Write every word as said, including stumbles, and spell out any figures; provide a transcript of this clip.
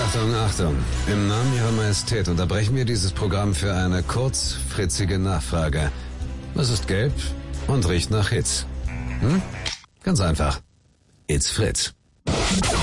Achtung, Achtung. Im Namen Ihrer Majestät unterbrechen wir dieses Programm für eine kurzfritzige Nachfrage. Es ist gelb und riecht nach Hitz. Hm? Ganz einfach. It's Fritz.